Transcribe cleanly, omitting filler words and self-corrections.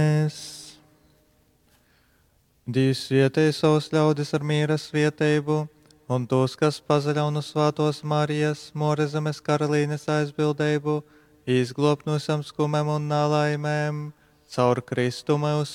Dievs vietēja savus ļaudis ar mīra svētību, un tos, kas pazaļ un svētos Marijas, Morezemes karalīnes aizbildību, izglobt no visam skumam un nelaimēm, caur Kristu mūsu